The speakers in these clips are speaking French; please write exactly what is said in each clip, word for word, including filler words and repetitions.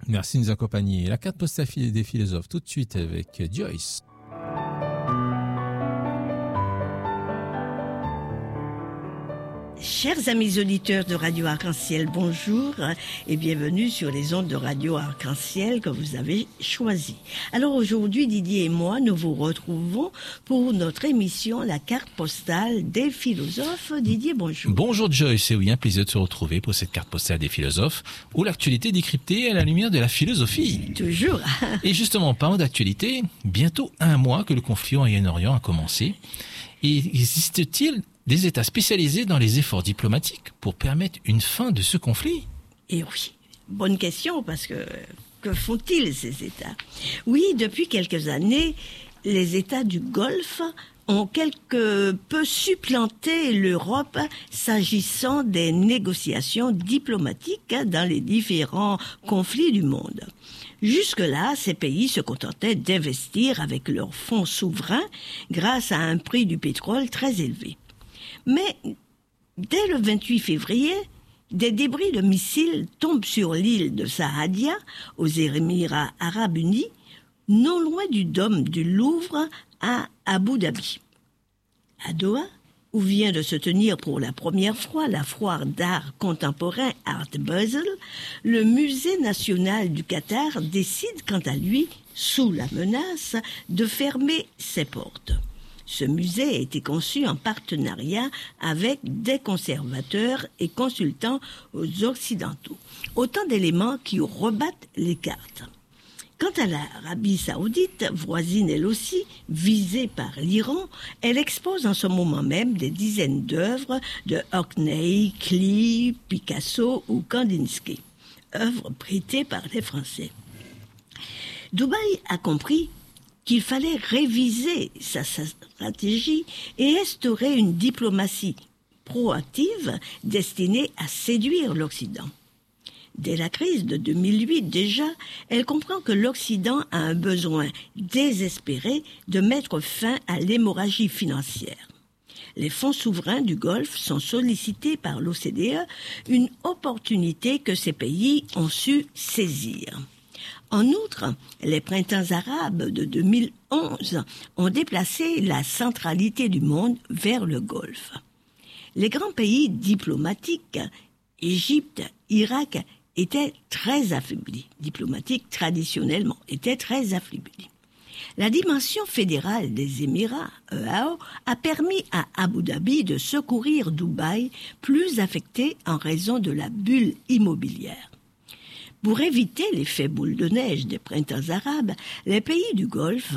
Merci de nous accompagner. La carte postale des philosophes, tout de suite avec Joyce. Chers amis auditeurs de Radio Arc-en-Ciel, bonjour et bienvenue sur les ondes de Radio Arc-en-Ciel que vous avez choisies. Alors aujourd'hui, Didier et moi, nous vous retrouvons pour notre émission La carte postale des philosophes. Didier, bonjour. Bonjour Joyce, c'est oui, un plaisir de se retrouver pour cette carte postale des philosophes où l'actualité est décryptée à la lumière de la philosophie. Toujours. Et justement, en parlant d'actualité, bientôt un mois que le conflit au Moyen-Orient a commencé. Et existe-t-il des États spécialisés dans les efforts diplomatiques pour permettre une fin de ce conflit? Et oui, bonne question, parce que que font-ils ces États? Oui, depuis quelques années, les États du Golfe ont quelque peu supplanté l'Europe s'agissant des négociations diplomatiques dans les différents conflits du monde. Jusque-là, ces pays se contentaient d'investir avec leurs fonds souverains grâce à un prix du pétrole très élevé. Mais dès le vingt-huit février, des débris de missiles tombent sur l'île de Saadia, aux Émirats arabes unis, non loin du dôme du Louvre à Abu Dhabi. À Doha, où vient de se tenir pour la première fois la foire d'art contemporain Art Basel, le musée national du Qatar décide quant à lui, sous la menace, de fermer ses portes. Ce musée a été conçu en partenariat avec des conservateurs et consultants occidentaux. Autant d'éléments qui rebattent les cartes. Quant à l'Arabie saoudite, voisine elle aussi, visée par l'Iran, elle expose en ce moment même des dizaines d'œuvres de Hockney, Klee, Picasso ou Kandinsky, œuvres prêtées par les Français. Dubaï a compris qu'il fallait réviser sa stratégie et instaurer une diplomatie proactive destinée à séduire l'Occident. Dès la crise de deux mille huit déjà, elle comprend que l'Occident a un besoin désespéré de mettre fin à l'hémorragie financière. Les fonds souverains du Golfe sont sollicités par l'O C D E, une opportunité que ces pays ont su saisir. En outre, les printemps arabes de deux mille onze ont déplacé la centralité du monde vers le Golfe. Les grands pays diplomatiques, Égypte, Irak, étaient très affaiblis, diplomatiques traditionnellement, étaient très affaiblis. La dimension fédérale des Émirats, E A O, a permis à Abu Dhabi de secourir Dubaï, plus affecté en raison de la bulle immobilière. Pour éviter l'effet boule de neige des printemps arabes, les pays du Golfe,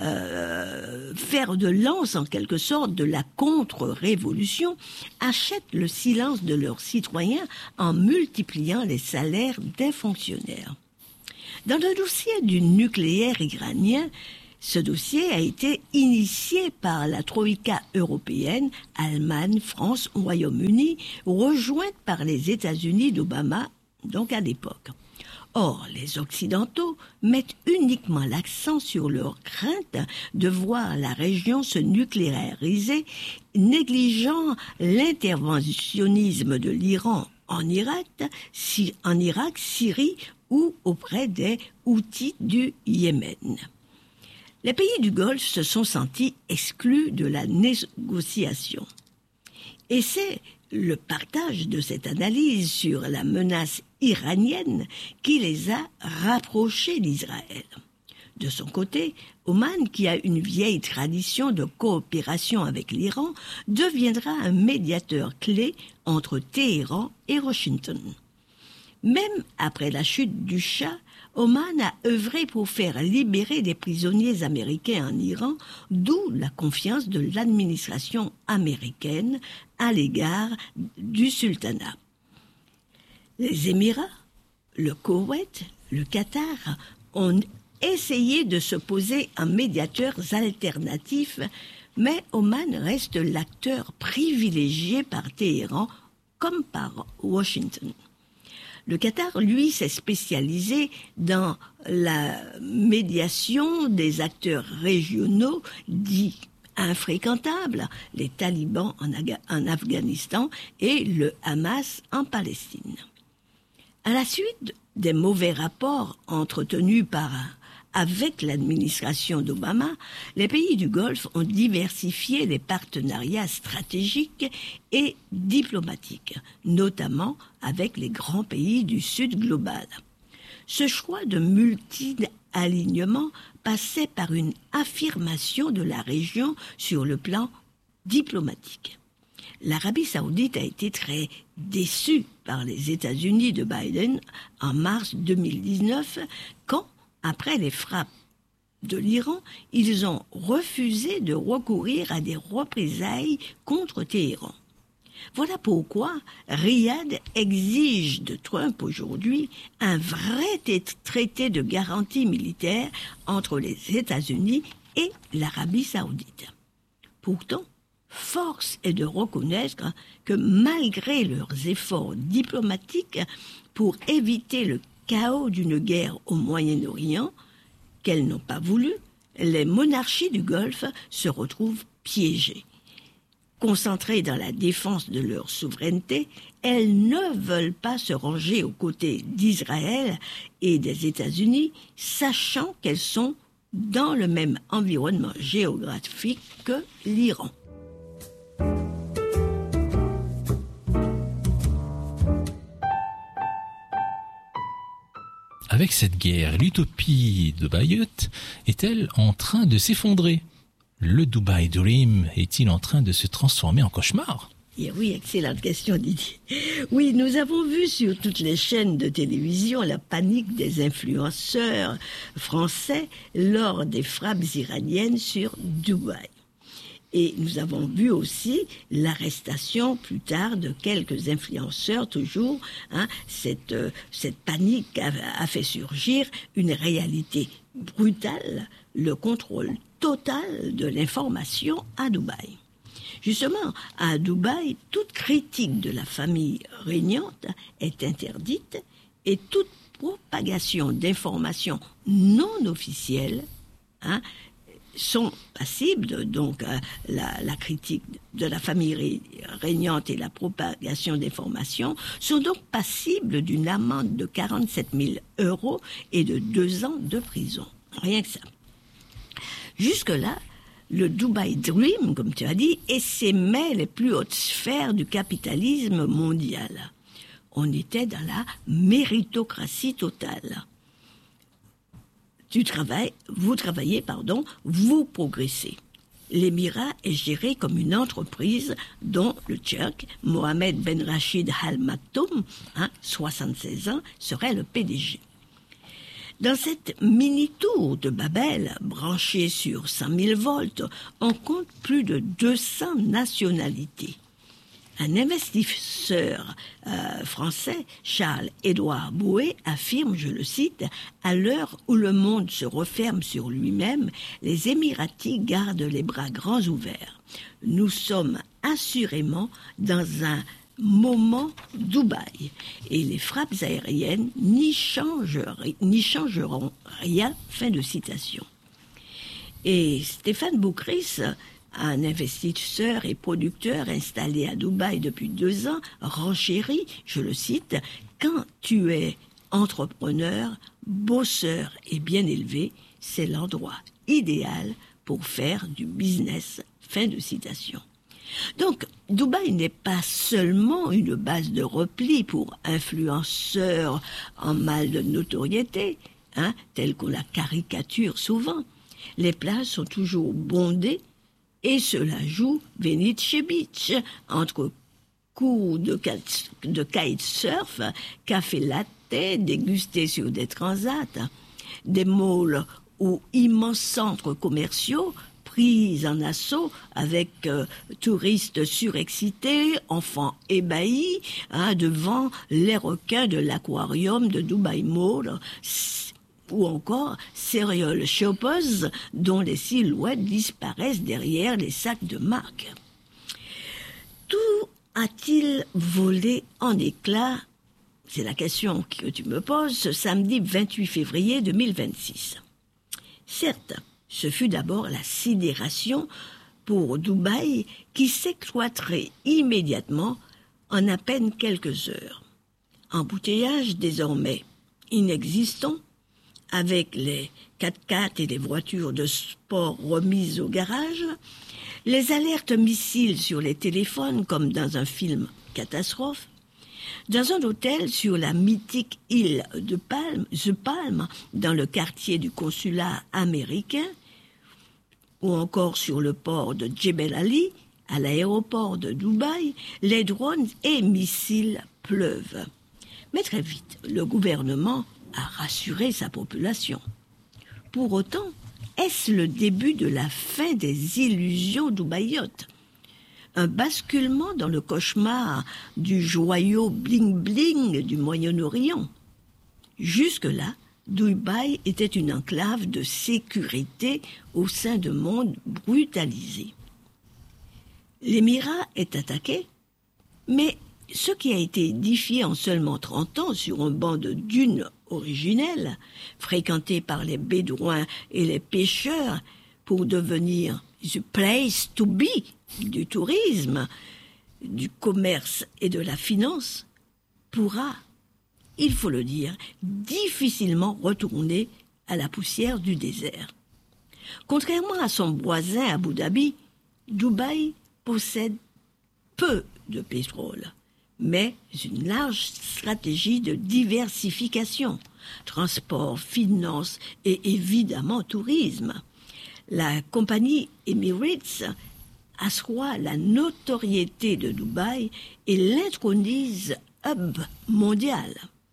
euh, fer de lance en quelque sorte de la contre-révolution, achètent le silence de leurs citoyens en multipliant les salaires des fonctionnaires. Dans le dossier du nucléaire iranien, ce dossier a été initié par la Troïka européenne, Allemagne, France, Royaume-Uni, rejointe par les États-Unis d'Obama, donc à l'époque. Or, les Occidentaux mettent uniquement l'accent sur leur crainte de voir la région se nucléariser, négligeant l'interventionnisme de l'Iran en Irak, si, en Irak, Syrie ou auprès des Houthis du Yémen. Les pays du Golfe se sont sentis exclus de la négociation. Et c'est le partage de cette analyse sur la menace iranienne qui les a rapprochés d'Israël. De son côté, Oman, qui a une vieille tradition de coopération avec l'Iran, deviendra un médiateur clé entre Téhéran et Washington. Même après la chute du Shah, Oman a œuvré pour faire libérer des prisonniers américains en Iran, d'où la confiance de l'administration américaine à l'égard du sultanat. Les Émirats, le Koweït, le Qatar ont essayé de se poser en médiateurs alternatifs, mais Oman reste l'acteur privilégié par Téhéran comme par Washington. Le Qatar, lui, s'est spécialisé dans la médiation des acteurs régionaux dits infréquentables, les talibans en, Aga- en Afghanistan et le Hamas en Palestine. À la suite des mauvais rapports entretenus par avec l'administration d'Obama, les pays du Golfe ont diversifié les partenariats stratégiques et diplomatiques, notamment avec les grands pays du Sud global. Ce choix de multi-alignement passait par une affirmation de la région sur le plan diplomatique. L'Arabie saoudite a été très déçue par les États-Unis de Biden en mars deux mille dix-neuf, quand, après les frappes de l'Iran, ils ont refusé de recourir à des représailles contre Téhéran. Voilà pourquoi Riyad exige de Trump aujourd'hui un vrai traité de garantie militaire entre les États-Unis et l'Arabie saoudite. Pourtant, force est de reconnaître que malgré leurs efforts diplomatiques pour éviter le chaos d'une guerre au Moyen-Orient, qu'elles n'ont pas voulu, les monarchies du Golfe se retrouvent piégées. Concentrées dans la défense de leur souveraineté, elles ne veulent pas se ranger aux côtés d'Israël et des États-Unis, sachant qu'elles sont dans le même environnement géographique que l'Iran. Avec cette guerre, l'utopie de Bayeux est-elle en train de s'effondrer ? Le Dubai Dream est-il en train de se transformer en cauchemar ? Et oui, excellente question, Didier. Oui, nous avons vu sur toutes les chaînes de télévision la panique des influenceurs français lors des frappes iraniennes sur Dubaï. Et nous avons vu aussi l'arrestation plus tard de quelques influenceurs, toujours. Hein, cette, euh, cette panique a, a fait surgir une réalité brutale, le contrôle total de l'information à Dubaï. Justement, à Dubaï, toute critique de la famille régnante est interdite et toute propagation d'informations non officielles, hein, sont passibles, de, donc euh, la, la critique de la famille régnante et la propagation d'informations sont donc passibles d'une amende de quarante-sept mille euros et de deux ans de prison. Rien que ça. Jusque-là, le Dubai Dream, comme tu as dit, essaimait les plus hautes sphères du capitalisme mondial. On était dans la méritocratie totale. Tu travailles, vous travaillez, pardon, vous progressez. L'émirat est géré comme une entreprise dont le Turc Mohamed Ben Rachid Al Maktoum, hein, soixante-seize ans, serait le P D G. Dans cette mini-tour de Babel, branchée sur cent mille volts, on compte plus de deux cents nationalités. Un investisseur euh, français, Charles-Édouard Bouet, affirme, je le cite, « À l'heure où le monde se referme sur lui-même, les Émiratis gardent les bras grands ouverts. Nous sommes assurément dans un moment Dubaï et les frappes aériennes n'y changeraient, n'y changeront rien. » Fin de citation. Et Stéphane Boucris, un investisseur et producteur installé à Dubaï depuis deux ans, renchérit, je le cite, « Quand tu es entrepreneur, bosseur et bien élevé, c'est l'endroit idéal pour faire du business. » Fin de citation. Donc, Dubaï n'est pas seulement une base de repli pour influenceurs en mal de notoriété, hein, tel qu'on la caricature souvent. Les plages sont toujours bondées et cela joue Venice Beach, entre coups de, de kitesurf, café latte dégusté sur des transats, des malls ou immenses centres commerciaux pris en assaut avec euh, touristes surexcités, enfants ébahis, hein, devant les requins de l'aquarium de Dubai Mall, ou encore serial shoppers dont les silhouettes disparaissent derrière les sacs de marque. Tout a-t-il volé en éclats? C'est la question que tu me poses ce samedi vingt-huit février deux mille vingt-six. Certes, ce fut d'abord la sidération pour Dubaï qui s'éclaterait immédiatement en à peine quelques heures. Embouteillage désormais inexistant, avec les quatre-quatre et les voitures de sport remises au garage, les alertes missiles sur les téléphones comme dans un film catastrophe, dans un hôtel sur la mythique île de Palm, The Palm, dans le quartier du consulat américain, ou encore sur le port de Jebel Ali, à l'aéroport de Dubaï, les drones et missiles pleuvent. Mais très vite, le gouvernement a rassuré sa population. Pour autant, est-ce le début de la fin des illusions dubaïotes? Un basculement dans le cauchemar du joyau bling-bling du Moyen-Orient? Jusque-là, Dubaï était une enclave de sécurité au sein d'un monde brutalisé. L'émirat est attaqué, mais ce qui a été édifié en seulement trente ans sur un banc de dunes originelles, fréquenté par les bédouins et les pêcheurs pour devenir the place to be du tourisme, du commerce et de la finance, pourra, il faut le dire, difficilement retourner à la poussière du désert. Contrairement à son voisin Abu Dhabi, Dubaï possède peu de pétrole, mais une large stratégie de diversification, transport, finance et évidemment tourisme. La compagnie Emirates assoit la notoriété de Dubaï et l'intronise hub mondial.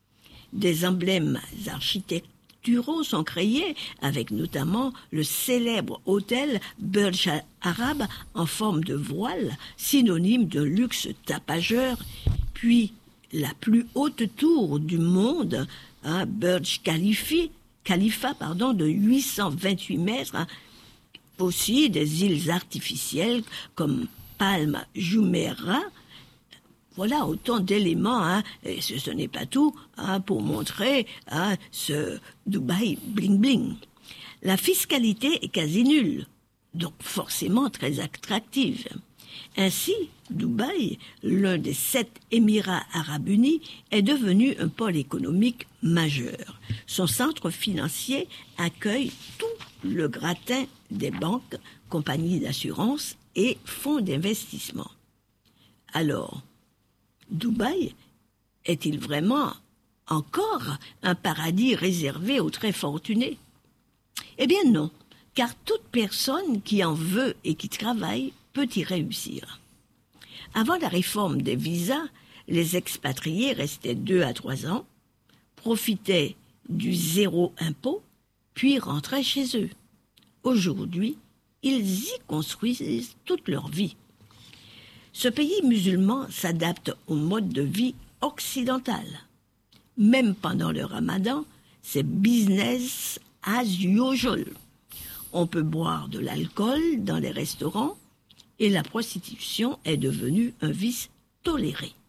Des emblèmes architecturaux sont créés, avec notamment le célèbre hôtel Burj Arab en forme de voile, synonyme de luxe tapageur, puis la plus haute tour du monde, hein, Burj Khalifa, Khalifa pardon, de huit cent vingt-huit mètres, hein, aussi des îles artificielles comme Palm Jumeirah. Voilà autant d'éléments, hein, et ce, ce n'est pas tout, hein, pour montrer hein, ce Dubaï bling-bling. La fiscalité est quasi nulle, donc forcément très attractive. Ainsi, Dubaï, l'un des sept Émirats arabes unis, est devenu un pôle économique majeur. Son centre financier accueille tout le gratin des banques, compagnies d'assurance et fonds d'investissement. Alors, Dubaï est-il vraiment encore un paradis réservé aux très fortunés? Eh bien non, car toute personne qui en veut et qui travaille peut y réussir. Avant la réforme des visas, les expatriés restaient deux à trois ans, profitaient du zéro impôt, puis rentraient chez eux. Aujourd'hui, ils y construisent toute leur vie. Ce pays musulman s'adapte au mode de vie occidental. Même pendant le ramadan, c'est business as usual. On peut boire de l'alcool dans les restaurants et la prostitution est devenue un vice toléré.